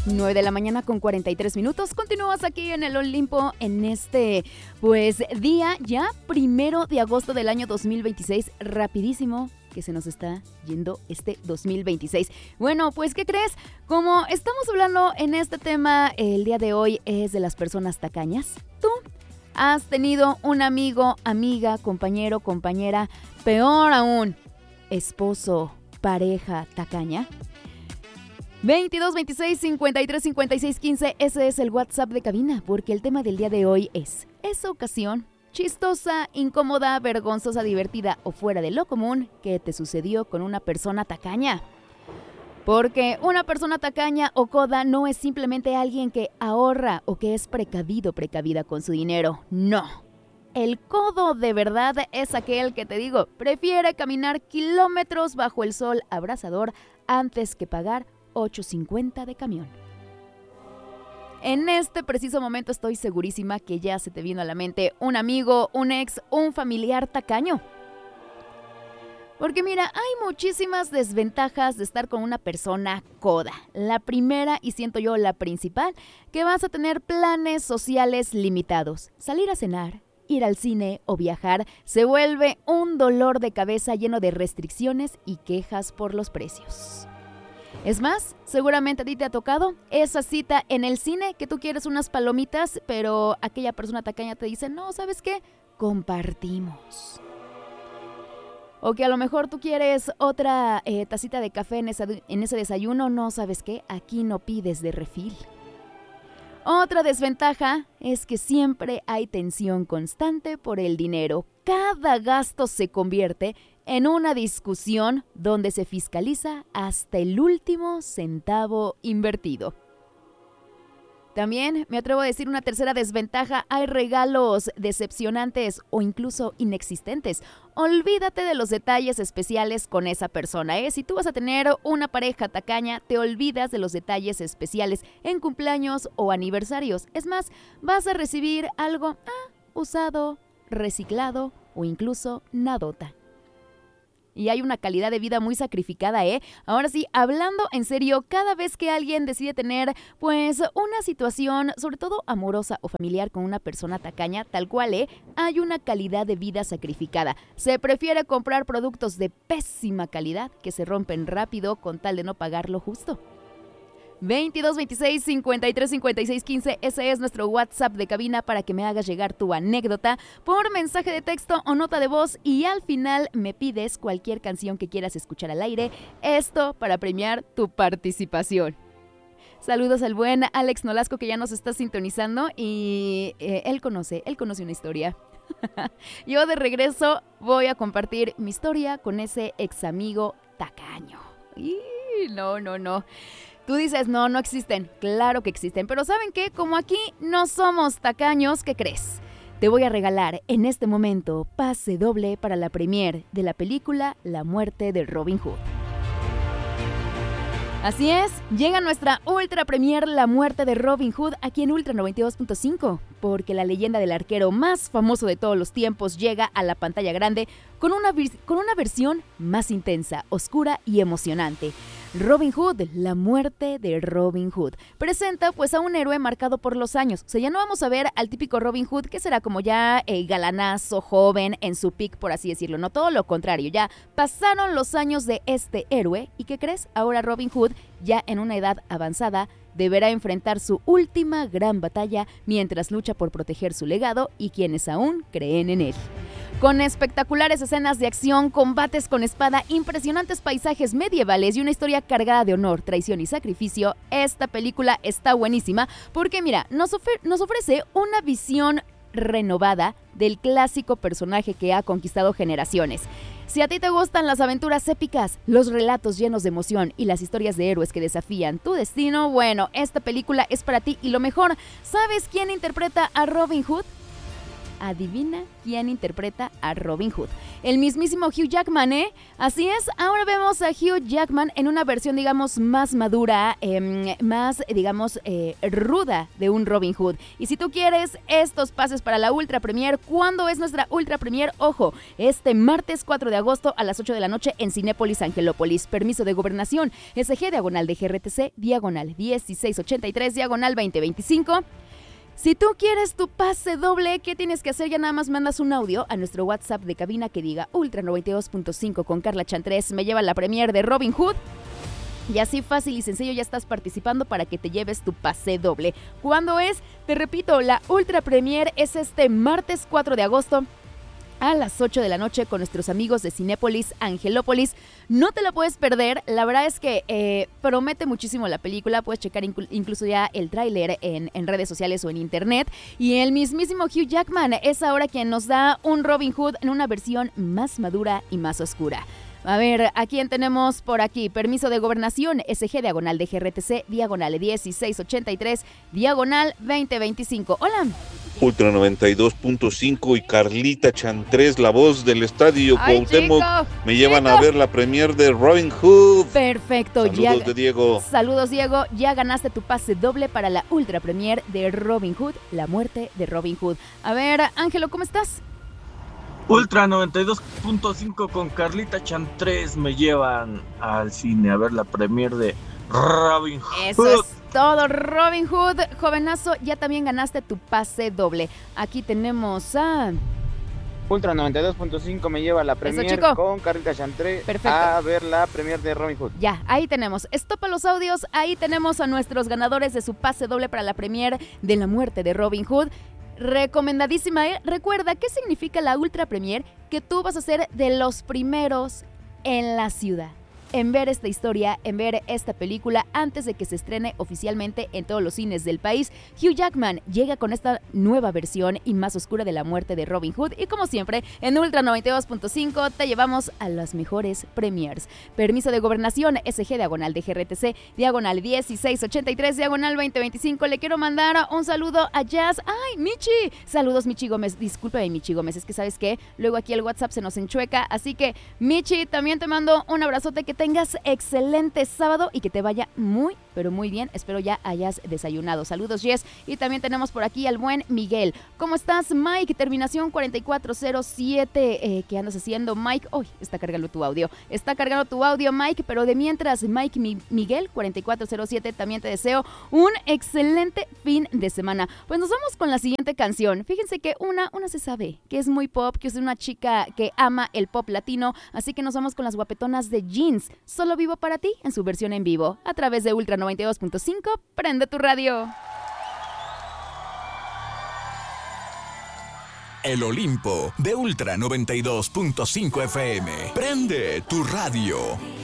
9 de la mañana con 43 minutos. Continúas aquí en el Olimpo en este, día ya 1 de agosto del año 2026. Rapidísimo que se nos está yendo este 2026. Bueno, pues, ¿qué crees? Como estamos hablando en este tema, el día de hoy es de las personas tacañas. ¿Tú has tenido un amigo, amiga, compañero, compañera, peor aún, esposo, pareja tacaña? 22 26 53 56 15, ese es el WhatsApp de cabina, porque el tema del día de hoy es esa ocasión chistosa, incómoda, vergonzosa, divertida o fuera de lo común que te sucedió con una persona tacaña. Porque una persona tacaña o coda no es simplemente alguien que ahorra o que es precavido, precavida con su dinero. No. El codo de verdad es aquel que, te digo, prefiere caminar kilómetros bajo el sol abrasador antes que pagar $8.50 de camión. En este preciso momento estoy segurísima que ya se te vino a la mente un amigo, un ex, un familiar tacaño. Porque mira, hay muchísimas desventajas de estar con una persona coda. La primera, y siento yo la principal, que vas a tener planes sociales limitados. Salir a cenar, ir al cine o viajar se vuelve un dolor de cabeza lleno de restricciones y quejas por los precios. Es más, seguramente a ti te ha tocado esa cita en el cine que tú quieres unas palomitas, pero aquella persona tacaña te dice, no, ¿sabes qué? Compartimos. O que a lo mejor tú quieres otra tacita de café en ese desayuno, no, ¿sabes qué? Aquí no pides de refil. Otra desventaja es que siempre hay tensión constante por el dinero. Cada gasto se convierte en una discusión donde se fiscaliza hasta el último centavo invertido. También me atrevo a decir una tercera desventaja, hay regalos decepcionantes o incluso inexistentes. Olvídate de los detalles especiales con esa persona, ¿eh? Si tú vas a tener una pareja tacaña, te olvidas de los detalles especiales en cumpleaños o aniversarios. Es más, vas a recibir algo usado, reciclado o incluso nadota. Y hay una calidad de vida muy sacrificada, ¿eh? Ahora sí, hablando en serio, cada vez que alguien decide tener, una situación, sobre todo amorosa o familiar con una persona tacaña, tal cual, hay una calidad de vida sacrificada. Se prefiere comprar productos de pésima calidad que se rompen rápido con tal de no pagar lo justo. 22 26 53 56 15, ese es nuestro WhatsApp de cabina para que me hagas llegar tu anécdota por mensaje de texto o nota de voz y al final me pides cualquier canción que quieras escuchar al aire, esto para premiar tu participación. Saludos al buen Alex Nolasco que ya nos está sintonizando y él conoce una historia. Yo de regreso voy a compartir mi historia con ese ex amigo tacaño. No. Tú dices, no existen. Claro que existen. Pero ¿saben qué? Como aquí no somos tacaños, ¿qué crees? Te voy a regalar en este momento pase doble para la premiere de la película La muerte de Robin Hood. Así es, llega nuestra ultra premier La muerte de Robin Hood aquí en Ultra 92.5, porque la leyenda del arquero más famoso de todos los tiempos llega a la pantalla grande con una versión más intensa, oscura y emocionante. Robin Hood, la muerte de Robin Hood, presenta a un héroe marcado por los años. O sea, ya no vamos a ver al típico Robin Hood que será como ya galanazo, joven, en su pick, por así decirlo. No, todo lo contrario, ya pasaron los años de este héroe. ¿Y qué crees? Ahora Robin Hood, ya en una edad avanzada, deberá enfrentar su última gran batalla mientras lucha por proteger su legado y quienes aún creen en él. Con espectaculares escenas de acción, combates con espada, impresionantes paisajes medievales y una historia cargada de honor, traición y sacrificio, esta película está buenísima porque, mira, nos ofrece una visión renovada del clásico personaje que ha conquistado generaciones. Si a ti te gustan las aventuras épicas, los relatos llenos de emoción y las historias de héroes que desafían tu destino, bueno, esta película es para ti y lo mejor, ¿sabes quién interpreta a Robin Hood? adivina quién interpreta a Robin Hood. El mismísimo Hugh Jackman, ¿eh? Así es, ahora vemos a Hugh Jackman en una versión, digamos, más madura, más, digamos, ruda de un Robin Hood. Y si tú quieres estos pases para la Ultra Premier, ¿cuándo es nuestra Ultra Premier? Ojo, este martes 4 de agosto a las 8 de la noche en Cinépolis Angelópolis. Permiso de gobernación, SG diagonal de GRTC, diagonal 1683, diagonal 2025. Si tú quieres tu pase doble, ¿qué tienes que hacer? Ya nada más mandas un audio a nuestro WhatsApp de cabina que diga Ultra 92.5 con Carla Chantrés, me lleva la premier de Robin Hood. Y así fácil y sencillo ya estás participando para que te lleves tu pase doble. ¿Cuándo es? Te repito, la Ultra Premier es este martes 4 de agosto a las 8 de la noche con nuestros amigos de Cinépolis Angelópolis. No te la puedes perder, la verdad es que promete muchísimo la película, puedes checar incluso ya el tráiler en redes sociales o en internet. Y el mismísimo Hugh Jackman es ahora quien nos da un Robin Hood en una versión más madura y más oscura. A ver, ¿a quién tenemos por aquí? Permiso de gobernación, SG diagonal de GRTC, diagonal 1683, diagonal 2025. Hola. Ultra 92.5 y Carlita Chantrés, la voz del estadio Cuauhtémoc, me llevan a ver la premier de Robin Hood. Perfecto. Saludos de Diego. Saludos, Diego. Ya ganaste tu pase doble para la Ultra Premier de Robin Hood, la muerte de Robin Hood. A ver, Ángelo, ¿cómo estás? Ultra 92.5 con Carlita Chantrés me llevan al cine a ver la premier de Robin Hood. Eso es todo, Robin Hood. Jovenazo, ya también ganaste tu pase doble. Aquí tenemos a... Ultra 92.5 me lleva la premier con Carlita Chantrés a ver la premier de Robin Hood. Ya, ahí tenemos. Estopa los audios. Ahí tenemos a nuestros ganadores de su pase doble para la premier de la muerte de Robin Hood. Recomendadísima, ¿eh? Recuerda, ¿qué significa la Ultra Premier? Que tú vas a ser de los primeros en la ciudad en ver esta historia, en ver esta película antes de que se estrene oficialmente en todos los cines del país. Hugh Jackman llega con esta nueva versión y más oscura de la muerte de Robin Hood y como siempre en Ultra 92.5 te llevamos a las mejores premiers. Permiso de gobernación, SG diagonal de GRTC, diagonal 1683, diagonal 2025. Le quiero mandar un saludo a Jazz. ¡Ay, Michi! Saludos, Michi Gómez. Discúlpame, Michi Gómez, es que ¿sabes qué? Luego aquí el WhatsApp se nos enchueca, así que Michi, también te mando un abrazote, que tengas excelente sábado y que te vaya muy, pero muy bien. Espero ya hayas desayunado. Saludos, Jess. Y también tenemos por aquí al buen Miguel. ¿Cómo estás, Mike? Terminación 4407. ¿Qué andas haciendo, Mike? Uy, está cargando tu audio. Está cargando tu audio, Mike, pero de mientras, Mike Miguel 4407, también te deseo un excelente fin de semana. Pues nos vamos con la siguiente canción. Fíjense que una se sabe que es muy pop, que es una chica que ama el pop latino, así que nos vamos con las guapetonas de Jeans. Solo vivo para ti en su versión en vivo a través de Ultra 92.5. Prende tu radio. El Olimpo de Ultra 92.5 FM. Prende tu radio.